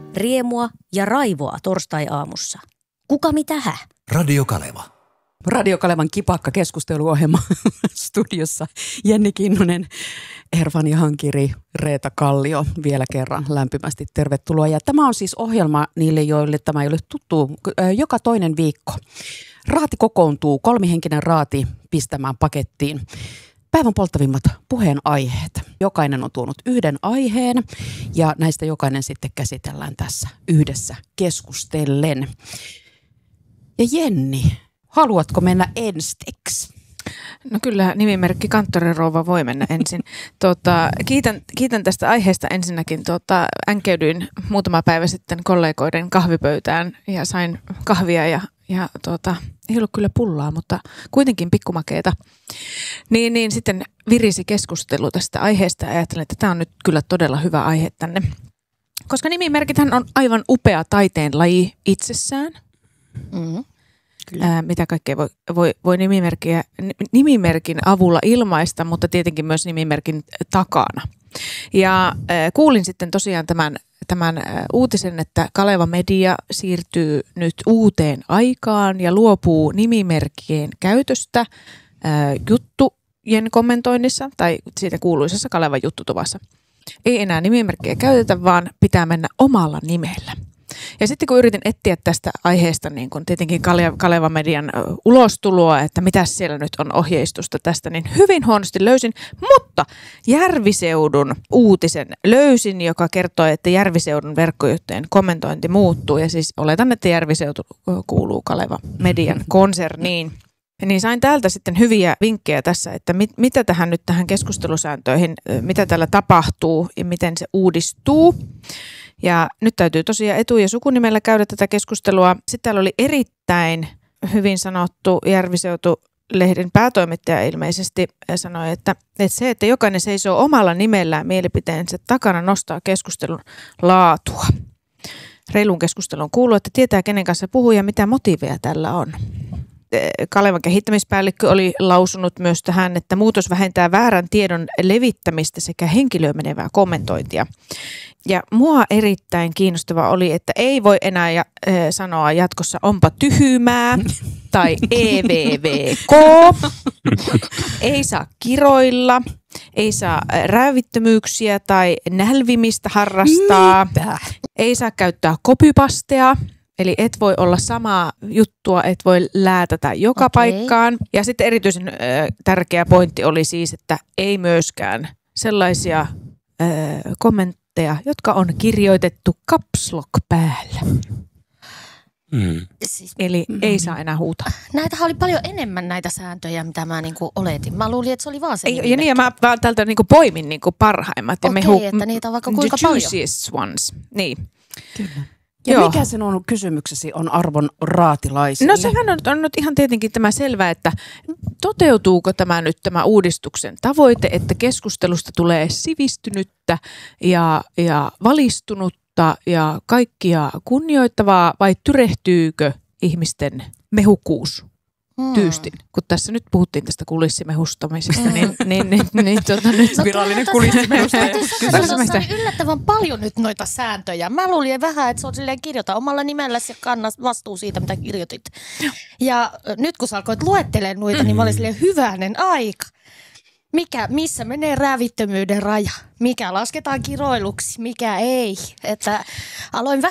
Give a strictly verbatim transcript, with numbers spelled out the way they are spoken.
riemua ja raivoa torstai-aamussa. Kuka mitähä? Radio Kaleva. Radio Kalevan kipakka keskusteluohjelma studiossa. Jenni Kinnunen, Ervani Hankiri, Reeta Kallio vielä kerran lämpimästi tervetuloa. Ja tämä on siis ohjelma niille, joille tämä ei ole tuttu, joka toinen viikko. Raati kokoontuu, kolmihenkinen raati pistämään pakettiin päivän polttavimmat puheenaiheet. Jokainen on tuonut yhden aiheen ja näistä jokainen sitten käsitellään tässä yhdessä keskustellen. Ja Jenni, haluatko mennä ensiksi? No kyllä, nimimerkki Kanttorirouva voi mennä ensin. Tuota, kiitän, kiitän tästä aiheesta ensinnäkin. Tuota, änkeydyin muutama päivä sitten kollegoiden kahvipöytään ja sain kahvia ja, ja tuota, ei ollut kyllä pullaa, mutta kuitenkin pikkumakeeta. Niin, niin sitten virisi keskustelu tästä aiheesta ja ajattelin, että tämä on nyt kyllä todella hyvä aihe tänne. Koska nimimerkithän on aivan upea taiteen laji itsessään. Mm-hmm. Ää, mitä kaikkea voi, voi, voi nimimerkkiä, nimimerkin avulla ilmaista, mutta tietenkin myös nimimerkin takana. Ja ää, kuulin sitten tosiaan tämän, tämän ää, uutisen, että Kaleva Media siirtyy nyt uuteen aikaan ja luopuu nimimerkkien käytöstä ää, juttujen kommentoinnissa tai siitä kuuluisessa Kalevan juttutuvassa. Ei enää nimimerkkejä käytetä, vaan pitää mennä omalla nimellä. Ja sitten kun yritin etsiä tästä aiheesta niin kun tietenkin Kaleva Median ulostuloa, että mitä siellä nyt on ohjeistusta tästä, niin hyvin huonosti löysin. Mutta Järviseudun uutisen löysin, joka kertoo, että Järviseudun verkkojuttujen kommentointi muuttuu. Ja siis oletan, että Järviseutu kuuluu Kaleva Median konserniin. Niin sain täältä sitten hyviä vinkkejä tässä, että mit, mitä tähän nyt tähän keskustelusääntöihin, mitä täällä tapahtuu ja miten se uudistuu. Ja nyt täytyy tosiaan etu- ja sukunimellä käydä tätä keskustelua. Sitten täällä oli erittäin hyvin sanottu Järviseutu-lehden päätoimittaja ilmeisesti sanoi, että, että se, että jokainen seisoo omalla nimellään mielipiteensä takana, nostaa keskustelun laatua. Reilun keskustelun kuuluu, että tietää kenen kanssa puhuu ja mitä motiiveja tällä on. Kalevan kehittämispäällikkö oli lausunut myös tähän, että muutos vähentää väärän tiedon levittämistä sekä henkilöön menevää kommentointia. Ja mua erittäin kiinnostava oli, että ei voi enää ja, äh, sanoa jatkossa onpa tyhmää tai E V V K, ei saa kiroilla, ei saa räyvittömyyksiä tai nälvimistä harrastaa, Mitä? Ei saa käyttää copypastea. Eli et voi olla samaa juttua, et voi läätätä joka okay. paikkaan. Ja sitten erityisen ö, tärkeä pointti oli siis, että ei myöskään sellaisia ö, kommentteja, jotka on kirjoitettu caps lock päällä. Mm. Siis, Eli mm. ei saa enää huutaa. Näitähän oli paljon enemmän näitä sääntöjä, mitä mä niinku oletin. Mä luulin, että se oli vaan se. Ei, ja niin, ja mä vaan täältä niinku poimin niinku parhaimmat. Okei, okay, että niitä on vaikka kuinka the paljon. The juiciest ones, niin. Kyllä. Ja Joo. mikä sen on kysymyksesi on arvon raatilaisille? No sehän on, on nyt ihan tietenkin tämä selvä, että toteutuuko tämä nyt tämä uudistuksen tavoite, että keskustelusta tulee sivistynyttä ja, ja valistunutta ja kaikkia kunnioittavaa vai tyrehtyykö ihmisten mehukkuus tyystin? Kun tässä nyt puhuttiin tästä kulissimehustamisesta, mm. niin, niin, niin, niin tuota, nyt no, virallinen kulissimehustaminen. Tuossa oli yllättävän paljon nyt noita sääntöjä. Mä luulin vähän, että se on silleen kirjoita omalla nimelläsi ja kanna vastuu siitä, mitä kirjoitit. Ja nyt kun sä alkoit luettelemaan noita, niin mä olin silleen hyvänen aika. Mikä, missä menee rävittömyyden raja? Mikä lasketaan kiroiluksi, mikä ei? Että aloin